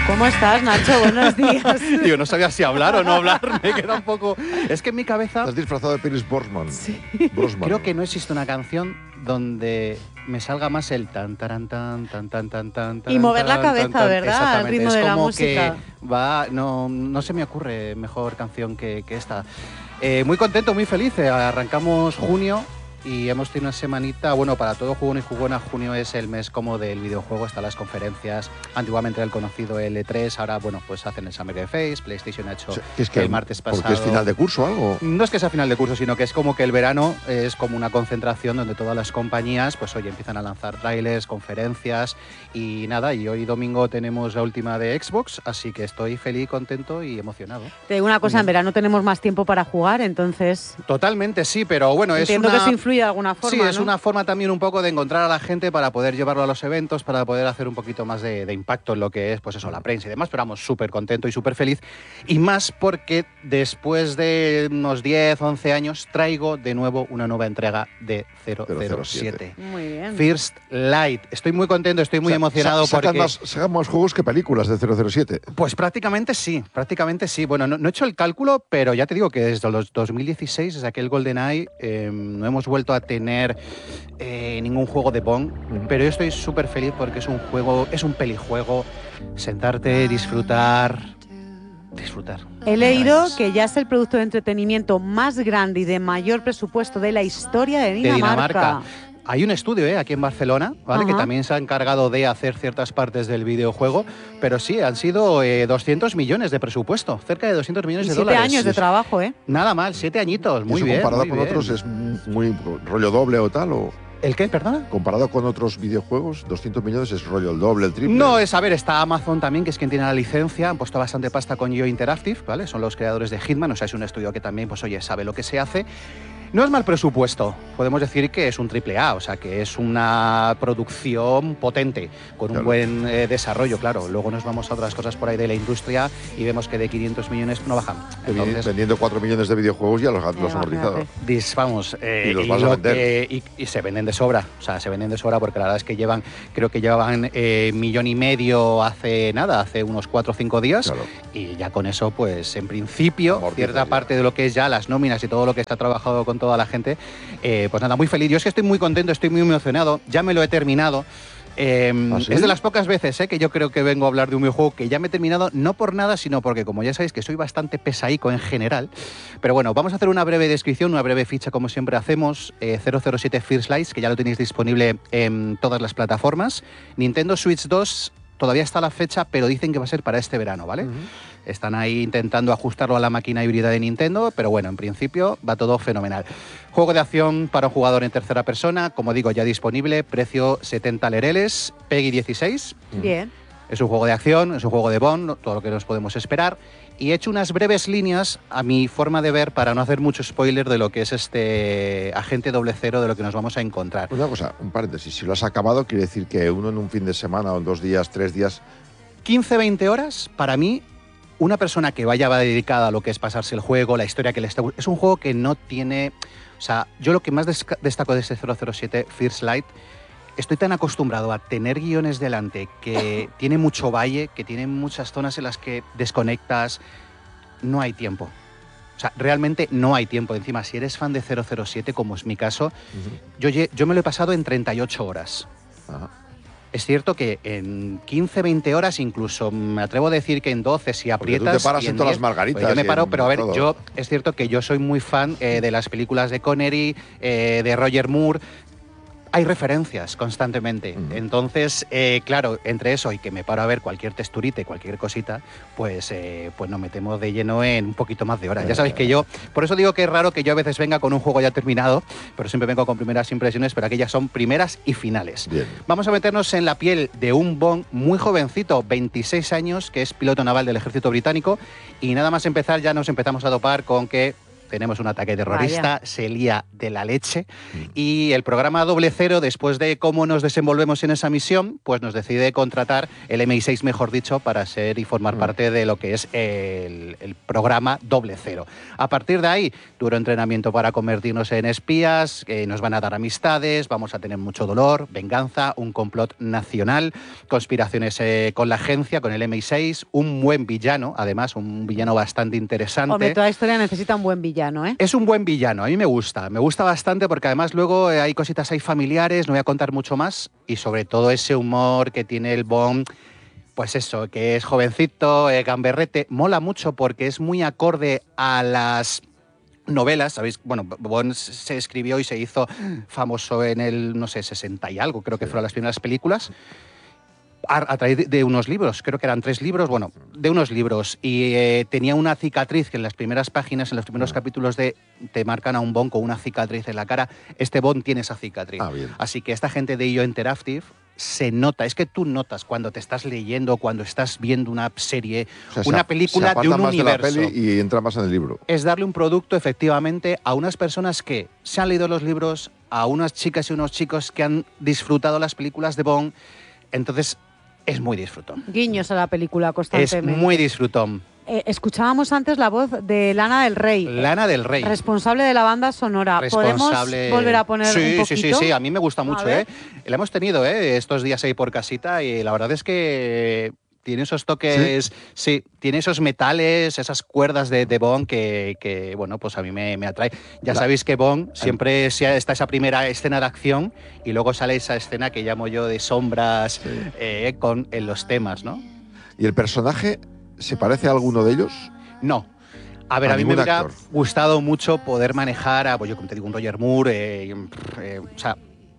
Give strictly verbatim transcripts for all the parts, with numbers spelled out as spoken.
¿Cómo estás, Nacho? Buenos días. Yo no sabía si hablar o no hablar, me queda un poco... Es que en mi cabeza... Estás disfrazado de Pierce Brosnan. Sí. Brosnan. Creo que no existe una canción donde me salga más el tan, taran, tan, tan, tan, tan, tan, Y mover la tan, cabeza, tan, tan. ¿verdad? Al ritmo Es de la como música. que va... No, no se me ocurre mejor canción que, que esta. Eh, muy contento, muy feliz. Eh, Arrancamos junio y hemos tenido una semanita, bueno, para todo jugón y jugona, junio es el mes como del videojuego, están las conferencias, antiguamente era el conocido L tres, ahora, bueno, pues hacen el Summer Game Fest, PlayStation ha hecho O sea, que es que el martes pasado. ¿Porque es final de curso o algo? No es que sea final de curso, sino que es como que el verano es como una concentración donde todas las compañías, pues oye, empiezan a lanzar trailers, conferencias y nada, y hoy domingo tenemos la última de Xbox, así que estoy feliz, contento y emocionado. Te digo una cosa, en verano tenemos más tiempo para jugar, entonces Totalmente sí, pero bueno, es entiendo una... que eso influye de alguna forma, Sí, es ¿no? una forma también un poco de encontrar a la gente para poder llevarlo a los eventos, para poder hacer un poquito más de, de impacto en lo que es, pues eso, la prensa y demás, pero vamos, súper contento y súper feliz. Y más porque después de unos diez, once años traigo de nuevo una nueva entrega de cero cero siete. Muy bien. First Light. Estoy muy contento, estoy muy O sea, emocionado sa- sacan porque... Más, sacan más juegos que películas de cero cero siete. Pues prácticamente sí, prácticamente sí. Bueno, no, no he hecho el cálculo, pero ya te digo que desde los dos mil dieciséis, desde aquel GoldenEye, eh, no hemos vuelto a tener eh, ningún juego de Bond, pero yo estoy súper feliz porque es un juego, es un pelijuego, sentarte, disfrutar, disfrutar. He leído que ya es el producto de entretenimiento más grande y de mayor presupuesto de la historia de De Dinamarca. Dinamarca. Hay un estudio ¿eh? aquí en Barcelona, ¿vale? Ajá. Que también se ha encargado de hacer ciertas partes del videojuego, pero sí, han sido eh, doscientos millones de presupuesto, cerca de doscientos millones Y de siete dólares. años de Sí, trabajo, ¿eh? Nada mal, siete añitos, ¿Y muy eso bien. comparado muy con bien. otros es muy rollo doble o tal? O ¿El qué, perdona? comparado con otros videojuegos, doscientos millones es rollo el doble, el triple. No, es, a ver, está Amazon también, que es quien tiene la licencia, han puesto bastante pasta con Yo Interactive, ¿vale? Son los creadores de Hitman, o sea, es un estudio que también, pues oye, sabe lo que se hace. No es mal presupuesto, podemos decir que es un triple A, o sea, que es una producción potente, con un Claro. buen eh, desarrollo, claro. Luego nos vamos a otras cosas por ahí de la industria y vemos que de quinientos millones no bajan. Que vi- Entonces, vendiendo cuatro millones de videojuegos ya los, los han Imagínate. amortizado. Dis- vamos, eh, Y los vas a lo vender. que- y, y se venden de sobra, o sea, se venden de sobra porque la verdad es que llevan, creo que llevaban eh, millón y medio hace nada, hace unos cuatro o cinco días, Claro. y ya con eso, pues en principio, Amortiza cierta ya. parte de lo que es ya las nóminas y todo lo que está trabajado con toda la gente, eh, pues nada, muy feliz. Yo es que estoy muy contento, estoy muy emocionado, ya me lo he terminado. Eh, ¿Ah, sí? Es de las pocas veces eh, que yo creo que vengo a hablar de un videojuego que ya me he terminado, no por nada, sino porque, como ya sabéis, que soy bastante pesaico en general. Pero bueno, vamos a hacer una breve descripción, una breve ficha, como siempre hacemos. Eh, cero cero siete First Light, que ya lo tenéis disponible en todas las plataformas. Nintendo Switch dos todavía está a la fecha, pero dicen que va a ser para este verano, ¿vale? Están ahí intentando ajustarlo a la máquina híbrida de Nintendo, pero bueno, en principio va todo fenomenal. Juego de acción para un jugador en tercera persona, como digo, ya disponible, precio setenta lereles, PEGI dieciséis. Bien. Es un juego de acción, es un juego de Bond, todo lo que nos podemos esperar. Y he hecho unas breves líneas a mi forma de ver para no hacer mucho spoiler de lo que es este Agente Doble Cero, de lo que nos vamos a encontrar. Una cosa, un paréntesis. Si lo has acabado, quiere decir que uno en un fin de semana o en dos días, tres días. quince veinte horas, para mí, una persona que vaya va dedicada a lo que es pasarse el juego, la historia que le está... Es un juego que no tiene... O sea, yo lo que más desca- destaco de este cero cero siete First Light, estoy tan acostumbrado a tener guiones delante que tiene mucho valle, que tiene muchas zonas en las que desconectas, no hay tiempo. O sea, realmente no hay tiempo. Encima, si eres fan de cero cero siete, como es mi caso, yo, lle- yo me lo he pasado en treinta y ocho horas. Ajá. Es cierto que en quince, veinte horas, incluso me atrevo a decir que en doce, si Porque tú aprietas... te paras y en todas diez, las margaritas pues yo me y paro, en pero a ver, todo. yo es cierto que yo soy muy fan eh, de las películas de Connery, eh, de Roger Moore. Hay referencias constantemente. Ujú. Entonces, eh, claro, entre eso y que me paro a ver cualquier texturita y cualquier cosita, pues, eh, pues nos metemos de lleno en un poquito más de horas. Ya sabéis que yo, por eso digo que es raro que yo a veces venga con un juego ya terminado, pero siempre vengo con primeras impresiones, pero aquellas son primeras y finales. Bien. Vamos a meternos en la piel de un Bond muy jovencito, veintiséis años, que es piloto naval del ejército británico, y nada más empezar ya nos empezamos a dopar con que tenemos un ataque terrorista, Vaya. se lía de la leche y el programa Doble Cero, después de cómo nos desenvolvemos en esa misión, pues nos decide contratar el M I seis, mejor dicho, para ser y formar Mm. parte de lo que es el, el programa Doble Cero. A partir de ahí, duro entrenamiento para convertirnos en espías, eh, nos van a dar amistades, vamos a tener mucho dolor, venganza, un complot nacional, conspiraciones eh, con la agencia, con el M I seis, un buen villano, además, un villano bastante interesante. Hombre, toda historia necesita un buen villano, ¿eh? Es un buen villano, a mí me gusta, me gusta bastante porque además luego eh, hay cositas ahí familiares, no voy a contar mucho más, y sobre todo ese humor que tiene el Bond, pues eso, que es jovencito, eh, gamberrete, mola mucho porque es muy acorde a las novelas, ¿sabéis? Bueno, Bond se escribió y se hizo famoso en el, no sé, sesenta y algo, creo que fueron las primeras películas, a, a través de, de unos libros, creo que eran tres libros, bueno, de unos libros, y eh, tenía una cicatriz que en las primeras páginas, en los primeros capítulos de te marcan a un Bond con una cicatriz en la cara. Este Bond tiene esa cicatriz. Ah, bien. Así que esta gente de I O Interactive se nota, es que tú notas cuando te estás leyendo, cuando estás viendo una serie, O sea, se una ap- película se de aparta un más universo. de la peli y entra más en el libro. Es darle un producto efectivamente a unas personas que se han leído los libros, a unas chicas y unos chicos que han disfrutado las películas de Bond. Entonces, es muy disfrutón. Guiños a la película Es constantemente. muy disfrutón. Eh, escuchábamos antes la voz de Lana del Rey, Lana del Rey. responsable de la banda sonora. Responsable. ¿Podemos volver a poner sí, un poquito? Sí, sí, sí, a mí me gusta mucho, ver. ¿eh? La hemos tenido, ¿eh? Estos días ahí por casita y la verdad es que tiene esos toques, sí, tiene esos metales, esas cuerdas de, de Bond que, que, bueno, pues a mí me, me atrae. Ya La- sabéis que Bond siempre se- está esa primera escena de acción y luego sale esa escena que llamo yo de sombras Sí. eh, con, en los temas, ¿no? ¿Y el personaje se parece a alguno de ellos? No. A ver, A a, mí me ningún hubiera actor. gustado mucho poder manejar a, pues yo como te digo, un Roger Moore, eh, eh, o sea,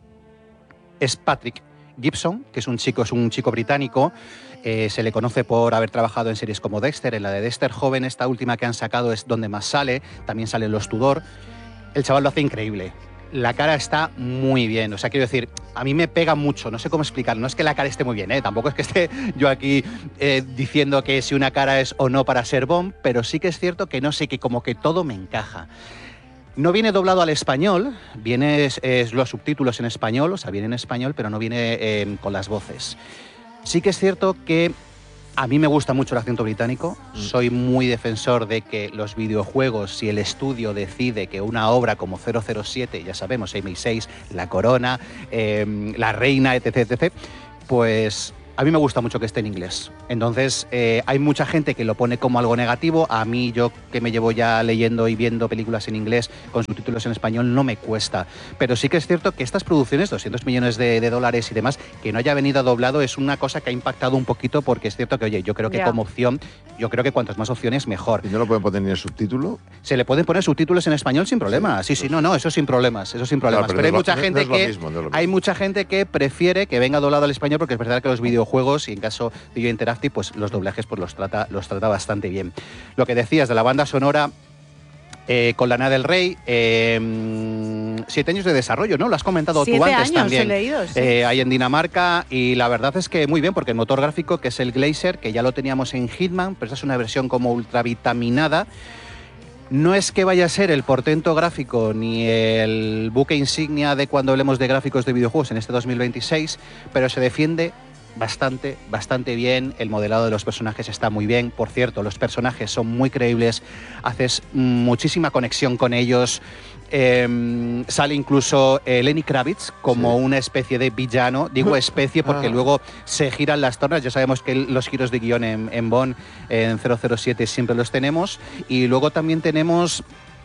es Patrick Gibson, que es un chico, es un chico británico, eh, se le conoce por haber trabajado en series como Dexter, en la de Dexter joven, esta última que han sacado es donde más sale, también salen Los Tudor. El chaval lo hace increíble. La cara está muy bien, o sea, quiero decir, a mí me pega mucho, no sé cómo explicarlo, no es que la cara esté muy bien, ¿eh? Tampoco es que esté yo aquí eh, diciendo que si una cara es o no para ser Bond, pero sí que es cierto que no sé, que como que todo me encaja. No viene doblado al español, viene es, es los subtítulos en español, o sea, viene en español, pero no viene eh, con las voces. Sí que es cierto que a mí me gusta mucho el acento británico, Mm. soy muy defensor de que los videojuegos, si el estudio decide que una obra como cero cero siete, ya sabemos, M I seis, La Corona, eh, La Reina, etc, etcétera, pues a mí me gusta mucho que esté en inglés. Entonces, eh, hay mucha gente que lo pone como algo negativo. A mí, yo que me llevo ya leyendo y viendo películas en inglés con subtítulos en español, no me cuesta. Pero sí que es cierto que estas producciones, doscientos millones de, de dólares y demás, que no haya venido doblado es una cosa que ha impactado un poquito, porque es cierto que, oye, yo creo que Ya. como opción, yo creo que cuantas más opciones, mejor. ¿Y no lo pueden poner ni en subtítulo? Se le pueden poner subtítulos en español sin problemas. Sí, sí, no, no, eso sin problemas, eso sin problemas. Claro, pero hay no es mucha lo- gente no es lo que mismo, no es lo hay mismo. mucha gente que prefiere que venga doblado al español, porque es verdad que los videojuegos, y en caso de I O Interactive, pues los doblajes pues los trata los trata bastante bien. Lo que decías de la banda sonora, eh, con Lana del Rey, eh, siete años de desarrollo, ¿no? Lo has comentado Siete tú antes años también. he leído, sí. Eh, ahí en Dinamarca, y la verdad es que muy bien, porque el motor gráfico, que es el Glacier, que ya lo teníamos en Hitman, pero esta es una versión como ultravitaminada. No es que vaya a ser el portento gráfico ni el buque insignia de cuando hablemos de gráficos de videojuegos en este dos mil veintiséis, pero se defiende bastante, bastante bien. El modelado de los personajes está muy bien. Por cierto, los personajes son muy creíbles, haces muchísima conexión con ellos. Eh, sale incluso eh, Lenny Kravitz como Sí. una especie de villano. Digo especie porque Ah. luego se giran las tornas. Ya sabemos que los giros de guión en, en Bond, en cero cero siete, siempre los tenemos. Y luego también tenemos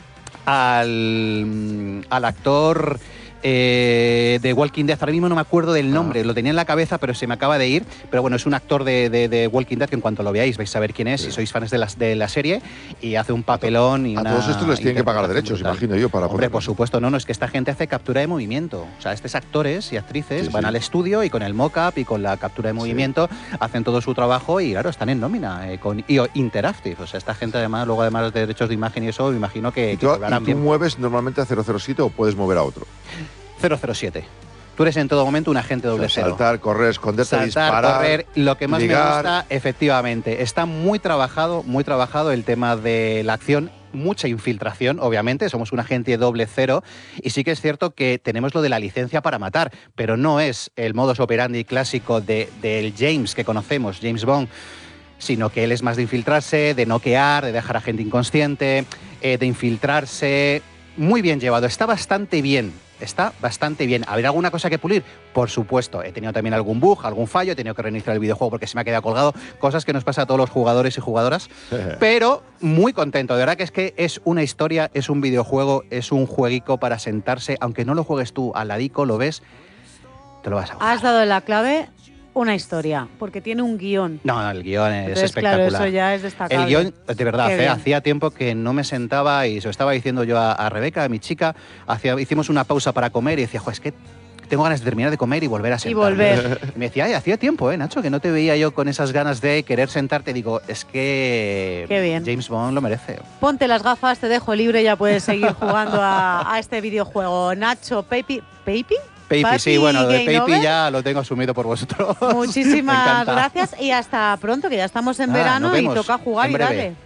al, al actor eh, de Walking Dead. Ahora mismo no me acuerdo del nombre, Ah. lo tenía en la cabeza, pero se me acaba de ir. Pero bueno, es un actor de, de, de Walking Dead que en cuanto lo veáis vais a saber quién es, Sí. si sois fans de la, de la serie, y hace un papelón. Y A una todos estos les tienen que pagar interpretación derechos, brutal. imagino yo, para Hombre, ponerlo. por supuesto, no, no, es que esta gente hace captura de movimiento. O sea, estos actores y actrices Sí, van sí. al estudio y con el mock-up y con la captura de movimiento hacen todo su trabajo y, claro, están en nómina eh, con I O Interactive. O sea, esta gente, además, luego además de derechos de imagen y eso, me imagino que, ¿Y que tú, cobrarán y tú bien. mueves normalmente a cero cero siete o puedes mover a otro? cero cero siete. Tú eres en todo momento un agente O doble sea, cero. saltar, correr, esconderte, Saltar, disparar, correr, lo que más ligar. me gusta, efectivamente, está muy trabajado, muy trabajado el tema de la acción mucha infiltración, obviamente, somos un agente doble cero, y sí que es cierto que tenemos lo de la licencia para matar, pero no es el modus operandi clásico de, del James que conocemos, James Bond, sino que él es más de infiltrarse, de noquear, de dejar a gente inconsciente, eh, de infiltrarse. Muy bien llevado, está bastante bien. Está bastante bien. ¿Habrá alguna cosa que pulir? Por supuesto. He tenido también algún bug, algún fallo, he tenido que reiniciar el videojuego porque se me ha quedado colgado. Cosas que nos pasa a todos los jugadores y jugadoras. Pero muy contento. De verdad que es que es una historia, es un videojuego, es un jueguico para sentarse. Aunque no lo juegues tú al ladico, lo ves, te lo vas a gozar. Has dado la clave. Una historia, porque tiene un guión. No, no, el guión es Entonces, espectacular. Claro, eso ya es destacable. El guión, de verdad, eh, hacía tiempo que no me sentaba y se lo estaba diciendo yo a, a Rebeca, a mi chica. Hacía, hicimos una pausa para comer y decía, jo, es que tengo ganas de terminar de comer y volver a sentarme. Y volver. Y me decía, ay, hacía tiempo, ¿eh, Nacho? Que no te veía yo con esas ganas de querer sentarte. Digo, es que Qué bien. James Bond lo merece. Ponte las gafas, te dejo libre, ya puedes seguir jugando a, a este videojuego. Nacho, Pepi... ¿Pepi? Paypi, sí, bueno, lo de Paypi Over. ya lo tengo asumido por vosotros. Muchísimas gracias y hasta pronto, que ya estamos en Ah, verano y nos vemos toca jugar en y breve. dale.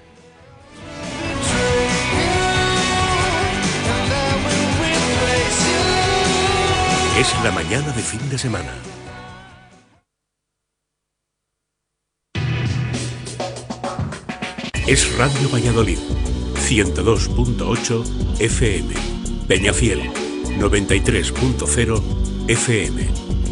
Es la mañana de fin de semana. Es Radio Valladolid, ciento dos punto ocho F M. Peñafiel, noventa y tres punto cero F M.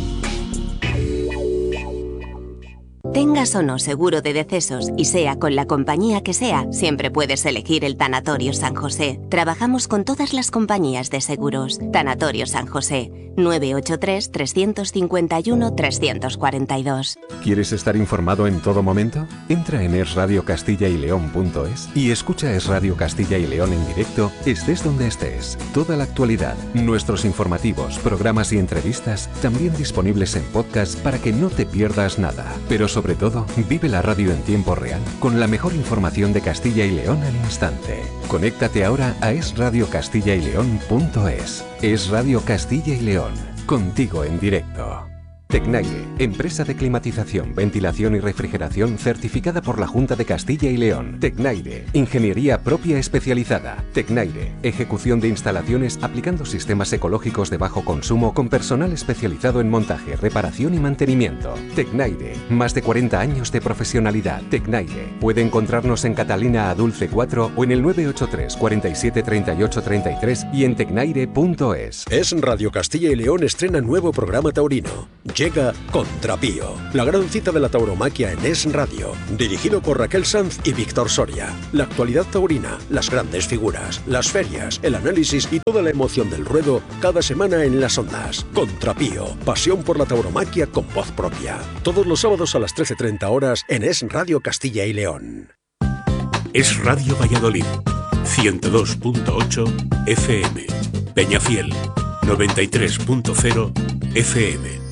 Tengas o no seguro de decesos y sea con la compañía que sea, siempre puedes elegir el Tanatorio San José. Trabajamos con todas las compañías de seguros. Tanatorio San José, nueve ocho tres, tres cinco uno, tres cuatro dos. ¿Quieres estar informado en todo momento? Entra en es radio castilla y león punto es y escucha Es Radio Castilla y León en directo, estés donde estés. Toda la actualidad, nuestros informativos, programas y entrevistas, también disponibles en podcast para que no te pierdas nada. Pero sobre todo, vive la radio en tiempo real, con la mejor información de Castilla y León al instante. Conéctate ahora a es radio castilla y león punto es. Es Radio Castilla y León, contigo en directo. Tecnaire, empresa de climatización, ventilación y refrigeración certificada por la Junta de Castilla y León. Tecnaire, ingeniería propia especializada. Tecnaire, ejecución de instalaciones aplicando sistemas ecológicos de bajo consumo con personal especializado en montaje, reparación y mantenimiento. Tecnaire, más de cuarenta años de profesionalidad. Tecnaire, puede encontrarnos en Catalina a Dulce cuatro o en el nueve ocho tres, cuarenta y siete, treinta y ocho, treinta y tres y en tecnaire punto es. Es Radio Castilla y León estrena nuevo programa taurino. Llega Contrapío, la gran cita de la tauromaquia en Es Radio, dirigido por Raquel Sanz y Víctor Soria. La actualidad taurina, las grandes figuras, las ferias, el análisis y toda la emoción del ruedo cada semana en las ondas. Contrapío, pasión por la tauromaquia con voz propia. Todos los sábados a las trece treinta horas en Es Radio Castilla y León. Es Radio Valladolid, ciento dos punto ocho F M. Peñafiel, noventa y tres punto cero F M.